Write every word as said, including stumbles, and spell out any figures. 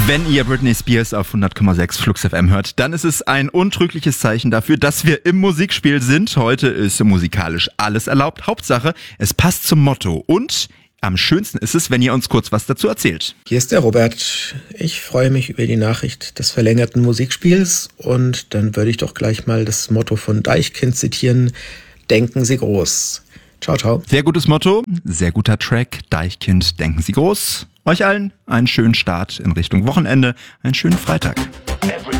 Wenn ihr Britney Spears auf hundert Komma sechs Flux F M hört, dann ist es ein untrügliches Zeichen dafür, dass wir im Musikspiel sind. Heute ist musikalisch alles erlaubt. Hauptsache, es passt zum Motto. Und am schönsten ist es, wenn ihr uns kurz was dazu erzählt. Hier ist der Robert. Ich freue mich über die Nachricht des verlängerten Musikspiels. Und dann würde ich doch gleich mal das Motto von Deichkind zitieren. Denken Sie groß. Ciao, ciao. Sehr gutes Motto, sehr guter Track. Deichkind, denken Sie groß. Euch allen einen schönen Start in Richtung Wochenende, einen schönen Freitag. Every